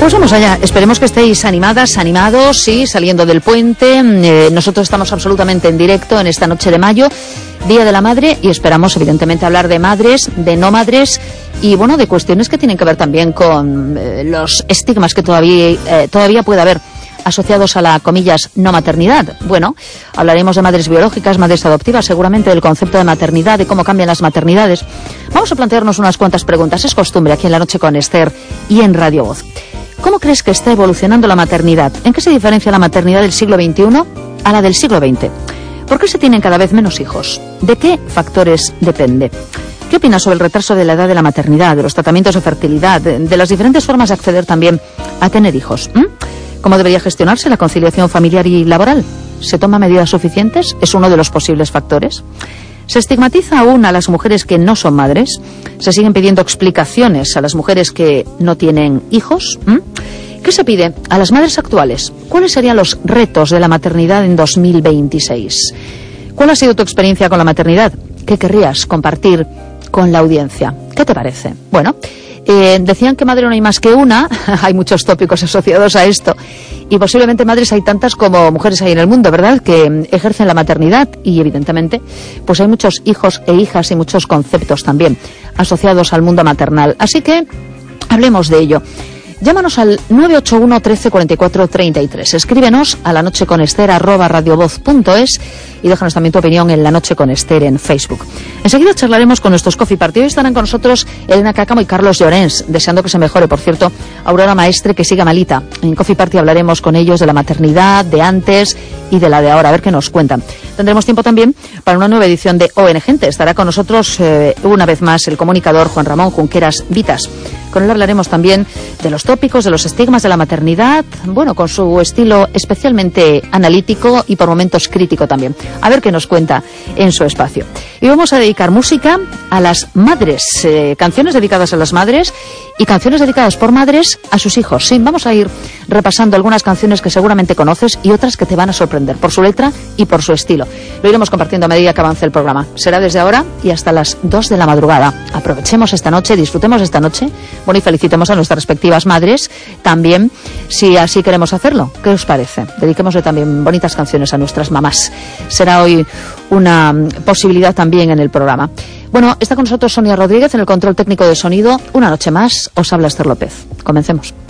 Pues vamos allá, esperemos que estéis animadas, animados, sí, saliendo del puente. Nosotros estamos absolutamente en directo en esta noche de mayo, Día de la Madre, y esperamos evidentemente hablar de madres, de no madres y bueno, de cuestiones que tienen que ver también con los estigmas que todavía puede haber asociados a la, comillas, no maternidad. Bueno, hablaremos de madres biológicas, madres adoptivas, seguramente del concepto de maternidad, de cómo cambian las maternidades. Vamos a plantearnos unas cuantas preguntas, es costumbre aquí en La Noche con Esther y en Radio Voz. ¿Cómo crees que está evolucionando la maternidad? ¿En qué se diferencia la maternidad del siglo XXI a la del siglo XX? ¿Por qué se tienen cada vez menos hijos? ¿De qué factores depende? ¿Qué opinas sobre el retraso de la edad de la maternidad, de los tratamientos de fertilidad, de las diferentes formas de acceder también a tener hijos? ¿Cómo debería gestionarse la conciliación familiar y laboral? ¿Se toman medidas suficientes? ¿Es uno de los posibles factores? ¿Se estigmatiza aún a las mujeres que no son madres? ¿Se siguen pidiendo explicaciones a las mujeres que no tienen hijos? ¿Qué se pide a las madres actuales? ¿Cuáles serían los retos de la maternidad en 2026? ¿Cuál ha sido tu experiencia con la maternidad? ¿Qué querrías compartir con la audiencia? ¿Qué te parece? Bueno, decían que madre no hay más que una, hay muchos tópicos asociados a esto, y posiblemente madres hay tantas como mujeres hay en el mundo, ¿verdad?, que ejercen la maternidad, y evidentemente pues hay muchos hijos e hijas y muchos conceptos también asociados al mundo maternal. Así que hablemos de ello. Llámanos al 981 13 44 33. Escríbenos a lanocheconester@radiovoz.es y déjanos también tu opinión en La Noche con Esther en Facebook. Enseguida charlaremos con nuestros Coffee Party. Hoy estarán con nosotros Elena Cácamo y Carlos Llorens, deseando que se mejore, por cierto, Aurora Maestre, que siga malita. En Coffee Party hablaremos con ellos de la maternidad, de antes y de la de ahora, a ver qué nos cuentan. Tendremos tiempo también para una nueva edición de ON Gente. Estará con nosotros una vez más el comunicador Juan Ramón Junqueras Vitas. Con él hablaremos también de los tópicos, de los estigmas de la maternidad, bueno, con su estilo especialmente analítico y por momentos crítico también. A ver qué nos cuenta en su espacio. Y vamos a dedicar música a las madres, canciones dedicadas a las madres y canciones dedicadas por madres a sus hijos. Sí, vamos a ir repasando algunas canciones que seguramente conoces y otras que te van a sorprender por su letra y por su estilo. Lo iremos compartiendo a medida que avance el programa. Será desde ahora y hasta las 2 de la madrugada. Aprovechemos esta noche, disfrutemos esta noche, bueno, y felicitemos a nuestras respectivas madres también, si así queremos hacerlo. ¿Qué os parece? Dediquémosle también bonitas canciones a nuestras mamás. Será hoy una posibilidad también en el programa. Bueno, está con nosotros Sonia Rodríguez en el control técnico de sonido. Una noche más, os habla Esther López. Comencemos.